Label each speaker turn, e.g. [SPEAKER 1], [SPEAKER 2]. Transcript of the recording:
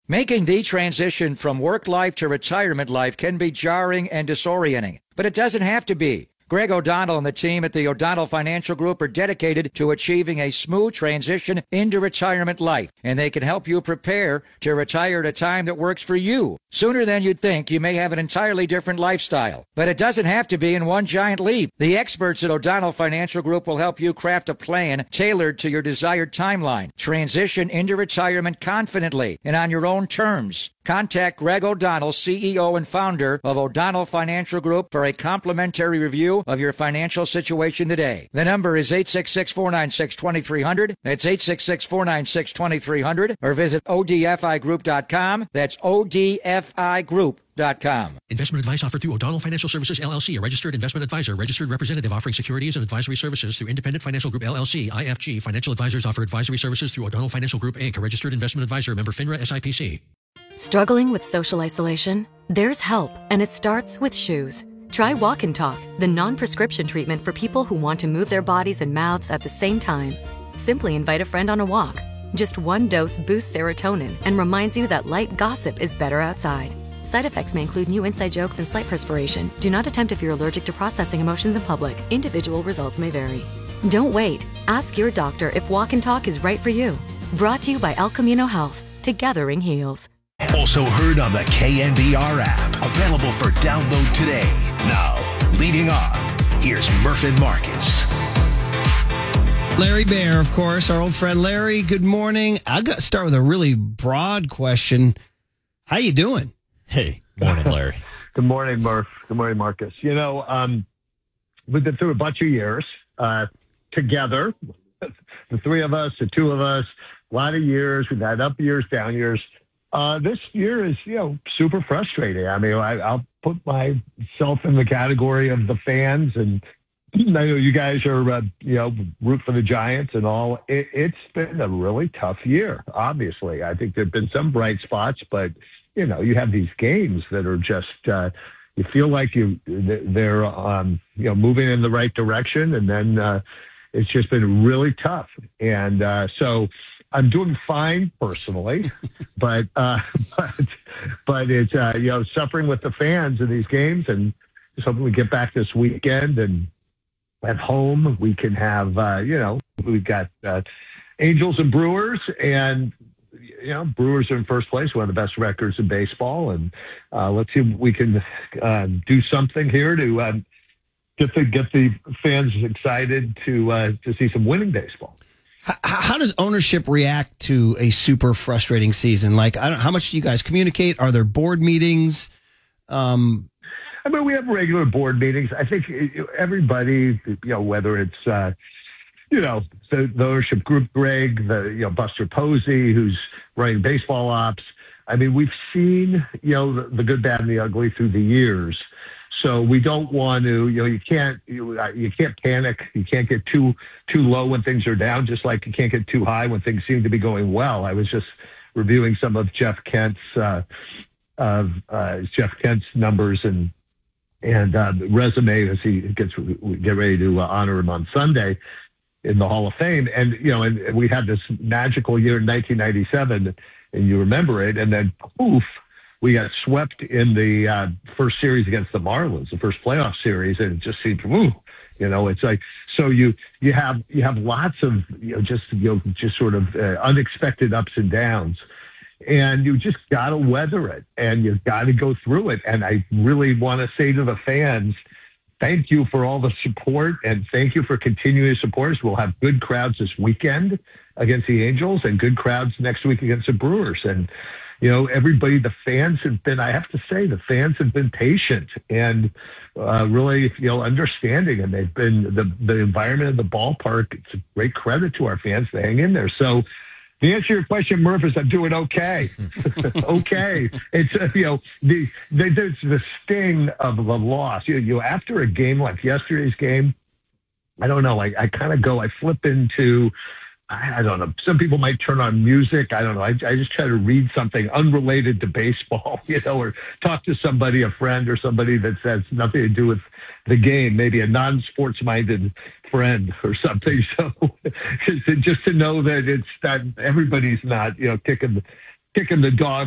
[SPEAKER 1] Making the transition from work life to retirement life can be jarring and disorienting, but it doesn't have to be. Greg O'Donnell and the team at the O'Donnell Financial Group are dedicated to achieving a smooth transition into retirement life, and they can help you prepare to retire at a time that works for you. Sooner than you'd think, you may have an entirely different lifestyle, but it doesn't have to be in one giant leap. The experts at O'Donnell Financial Group will help you craft a plan tailored to your desired timeline. Transition into retirement confidently and on your own terms. Contact Greg O'Donnell, CEO and founder of O'Donnell Financial Group, for a complimentary review of your financial situation today. The number is 866-496-2300. That's 866-496-2300. Or visit odfigroup.com. That's odfigroup.com.
[SPEAKER 2] Investment advice offered through O'Donnell Financial Services, LLC, a registered investment advisor, registered representative offering securities and advisory services through Independent Financial Group, LLC, IFG. Financial advisors offer advisory services through O'Donnell Financial Group, Inc., a registered investment advisor, member FINRA SIPC.
[SPEAKER 3] Struggling with social isolation? There's help, and it starts with shoes. Try Walk and Talk, the non-prescription treatment for people who want to move their bodies and mouths at the same time. Simply invite a friend on a walk. Just one dose boosts serotonin and reminds you that light gossip is better outside. Side effects may include new inside jokes and slight perspiration. Do not attempt if you're allergic to processing emotions in public. Individual results may vary. Don't wait. Ask your doctor if Walk and Talk is right for you. Brought to you by El Camino Health. Together ring heals.
[SPEAKER 4] Also heard on the KNBR app. Available for download today. Now, leading off, here's Murph and Marcus.
[SPEAKER 5] Larry Baer, of course, our old friend Larry. Good morning. I got to start with a really broad question. How you doing?
[SPEAKER 6] Hey, morning, Larry.
[SPEAKER 7] Good morning, Murph. Good morning, Marcus. You know, we've been through a bunch of years together. The three of us, the two of us, a lot of years. We've had up years, down years. This year is, super frustrating. I mean, I'll put myself in the category of the fans, and I know you guys are, root for the Giants and all. It's been a really tough year, obviously. I think there have been some bright spots, but, you have these games that are just, you feel like they're moving in the right direction, and then it's just been really tough. And so I'm doing fine personally, but it's suffering with the fans in these games, and just hoping we get back this weekend, and at home we can have we've got Angels and Brewers, and Brewers are in first place, one of the best records in baseball, and let's see if we can do something here to get the fans excited to see some winning baseball.
[SPEAKER 5] How does ownership react to a super frustrating season? Like, how much do you guys communicate? Are there board meetings?
[SPEAKER 7] I mean, we have regular board meetings. I think everybody, whether it's, the ownership group, Greg, Buster Posey, who's running baseball ops. I mean, we've seen, the good, bad, and the ugly through the years. So we don't want to, you can't panic. You can't get too low when things are down, just like you can't get too high when things seem to be going well. I was just reviewing some of Jeff Kent's numbers and resume as he get ready to honor him on Sunday in the Hall of Fame. And, and we had this magical year in 1997, and you remember it, and then poof, we got swept in the first series against the Marlins, the first playoff series, and it just seemed, it's like, so you have lots of just sort of unexpected ups and downs, and you just got to weather it, and you've got to go through it. And I really want to say to the fans, thank you for all the support, and thank you for continuing to support us. We'll have good crowds this weekend against the Angels, and good crowds next week against the Brewers, and everybody, the fans have been, I have to say, the fans have been patient and really, understanding. And they've been, the environment of the ballpark, it's a great credit to our fans to hang in there. So the answer to your question, Murph, is I'm doing okay. Okay. It's, there's the sting of the loss. After a game like yesterday's game, I don't know, I kind of I flip into, I don't know. Some people might turn on music. I don't know. I just try to read something unrelated to baseball, or talk to somebody, a friend or somebody that has nothing to do with the game, maybe a non-sports minded friend or something. So just to know that it's that everybody's not, kicking the dog